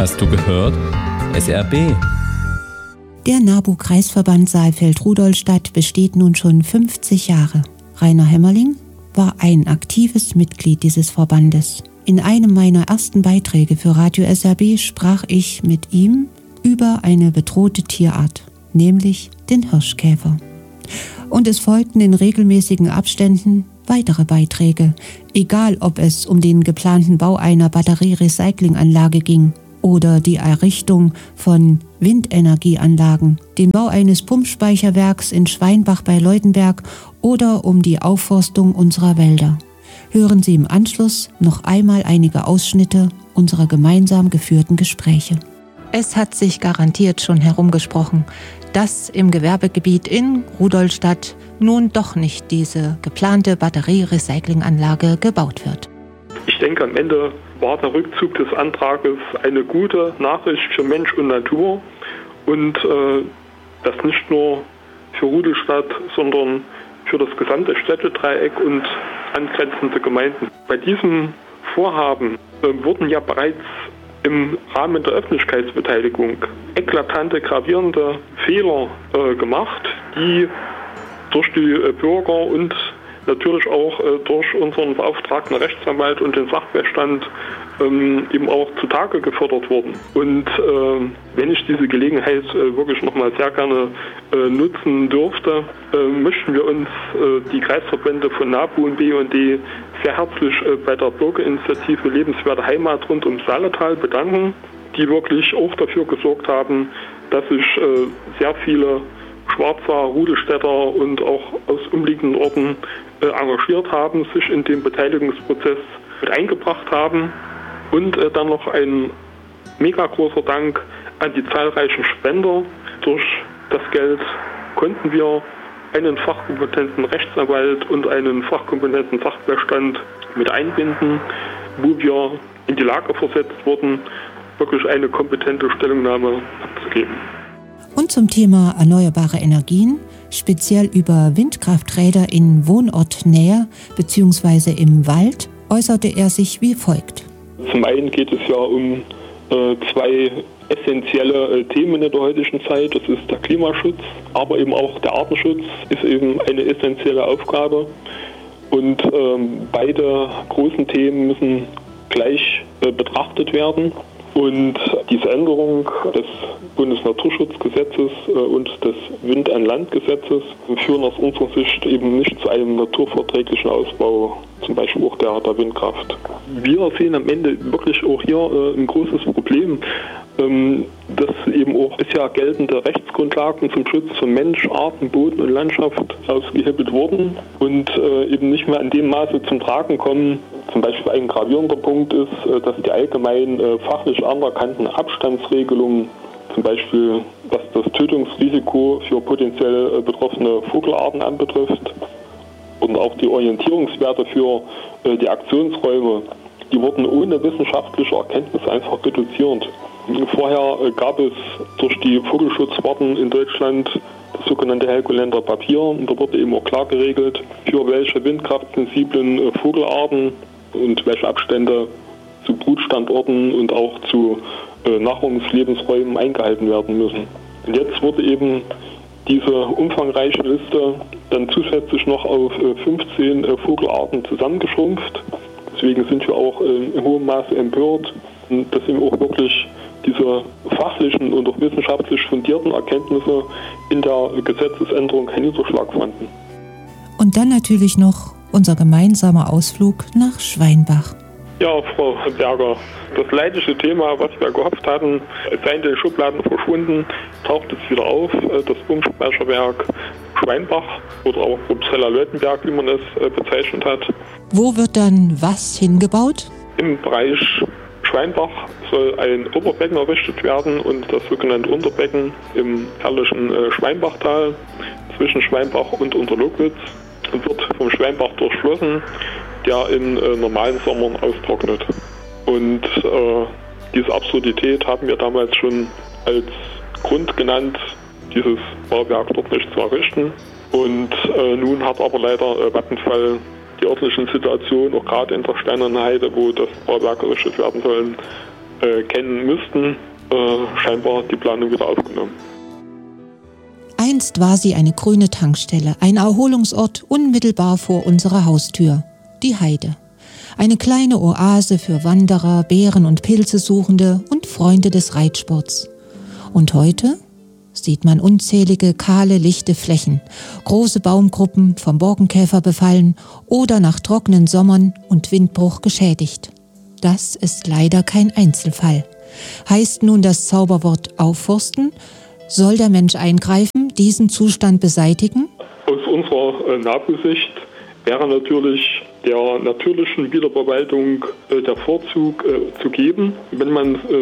Hast du gehört? SRB. Der NABU-Kreisverband Saalfeld-Rudolstadt besteht nun schon 50 Jahre. Rainer Hemmerling war ein aktives Mitglied dieses Verbandes. In einem meiner ersten Beiträge für Radio SRB sprach ich mit ihm über eine bedrohte Tierart, nämlich den Hirschkäfer. Und es folgten in regelmäßigen Abständen weitere Beiträge, egal ob es um den geplanten Bau einer Batterie-Recyclinganlage ging oder die Errichtung von Windenergieanlagen, den Bau eines Pumpspeicherwerks in Schweinbach bei Leutenberg oder um die Aufforstung unserer Wälder. Hören Sie im Anschluss noch einmal einige Ausschnitte unserer gemeinsam geführten Gespräche. Es hat sich garantiert schon herumgesprochen, dass im Gewerbegebiet in Rudolstadt nun doch nicht diese geplante Batterie-Recyclinganlage gebaut wird. Ich denke, am Ende war der Rückzug des Antrages eine gute Nachricht für Mensch und Natur und das nicht nur für Rudolstadt, sondern für das gesamte Städtedreieck und angrenzende Gemeinden. Bei diesem Vorhaben wurden ja bereits im Rahmen der Öffentlichkeitsbeteiligung eklatante, gravierende Fehler gemacht, die durch die Bürger und natürlich auch durch unseren beauftragten Rechtsanwalt und den Sachverstand eben auch zutage gefördert wurden. Und wenn ich diese Gelegenheit wirklich nochmal sehr gerne nutzen dürfte, möchten wir uns die Kreisverbände von NABU und BUND sehr herzlich bei der Bürgerinitiative Lebenswerte Heimat rund ums Saaletal bedanken, die wirklich auch dafür gesorgt haben, dass sich sehr viele Schwarzer, Rudolstädter und auch aus umliegenden Orten engagiert haben, sich in den Beteiligungsprozess mit eingebracht haben. Und dann noch ein mega großer Dank an die zahlreichen Spender. Durch das Geld konnten wir einen fachkompetenten Rechtsanwalt und einen fachkompetenten Sachverstand mit einbinden, wo wir in die Lage versetzt wurden, wirklich eine kompetente Stellungnahme abzugeben. Und zum Thema erneuerbare Energien, speziell über Windkrafträder in Wohnortnähe bzw. im Wald, äußerte er sich wie folgt. Zum einen geht es ja um zwei essentielle Themen in der heutigen Zeit. Das ist der Klimaschutz, aber eben auch der Artenschutz ist eben eine essentielle Aufgabe. Und beide großen Themen müssen gleich betrachtet werden. Und diese Änderung des Bundesnaturschutzgesetzes und des Wind-an-Land-Gesetzes führen aus unserer Sicht eben nicht zu einem naturverträglichen Ausbau, zum Beispiel auch der Windkraft. Wir sehen am Ende wirklich auch hier ein großes Problem, dass eben auch bisher geltende Rechtsgrundlagen zum Schutz von Mensch, Arten, Boden und Landschaft ausgehebelt wurden und eben nicht mehr in dem Maße zum Tragen kommen. Zum Beispiel ein gravierender Punkt ist, dass die allgemein fachlich anerkannten Abstandsregelungen, zum Beispiel was das Tötungsrisiko für potenziell betroffene Vogelarten anbetrifft und auch die Orientierungswerte für die Aktionsräume, die wurden ohne wissenschaftliche Erkenntnis einfach reduziert. Vorher gab es durch die Vogelschutzwarten in Deutschland das sogenannte Helgoländer Papier und da wurde eben auch klar geregelt, für welche windkraftsensiblen Vogelarten und welche Abstände zu Brutstandorten und auch zu Nahrungslebensräumen eingehalten werden müssen. Und jetzt wurde eben diese umfangreiche Liste dann zusätzlich noch auf 15 Vogelarten zusammengeschrumpft. Deswegen sind wir auch in hohem Maße empört, dass eben auch wirklich diese fachlichen und auch wissenschaftlich fundierten Erkenntnisse in der Gesetzesänderung keinen Niederschlag fanden. Und dann natürlich noch unser gemeinsamer Ausflug nach Schweinbach. Ja, Frau Berger, das leidige Thema, was wir gehofft hatten, sei in den Schubladen verschwunden, taucht jetzt wieder auf. Das Pumpspeicherwerk Schweinbach oder auch Upsala-Leutenberg, wie man es bezeichnet hat. Wo wird dann was hingebaut? Im Bereich Schweinbach soll ein Oberbecken errichtet werden und das sogenannte Unterbecken im herrlichen Schweinbachtal zwischen Schweinbach und Unterlogwitz und wird vom Schweinbach durchflossen, der in normalen Sommern austrocknet. Und diese Absurdität haben wir damals schon als Grund genannt, dieses Bauwerk dort nicht zu errichten. Und nun hat aber leider Vattenfall die örtlichen Situationen, auch gerade in der Steinerne Heide, wo das Bauwerk errichtet werden soll, kennen müssten, scheinbar die Planung wieder aufgenommen. Einst war sie eine grüne Tankstelle, ein Erholungsort unmittelbar vor unserer Haustür, die Heide. Eine kleine Oase für Wanderer, Beeren- und Pilzesuchende und Freunde des Reitsports. Und heute sieht man unzählige kahle, lichte Flächen, große Baumgruppen vom Borkenkäfer befallen oder nach trockenen Sommern und Windbruch geschädigt. Das ist leider kein Einzelfall. Heißt nun das Zauberwort aufforsten? Soll der Mensch eingreifen, diesen Zustand beseitigen? Aus unserer NABU-Sicht wäre natürlich der natürlichen Wiederverwaltung der Vorzug zu geben. Wenn man